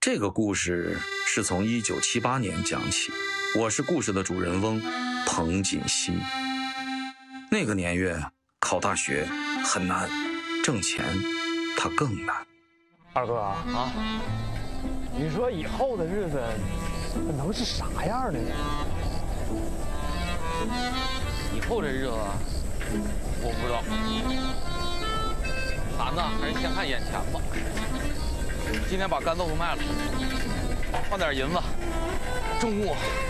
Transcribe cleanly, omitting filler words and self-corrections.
这个故事是从1978年讲起，我是故事的主人翁彭锦熙。那个年月考大学很难，挣钱它更难。 二哥啊，你说以后的日子能是啥样的呢？ 以后这日子我不知道，咱呢还是先看眼前吧。今天把干豆腐卖了，换点银子，中午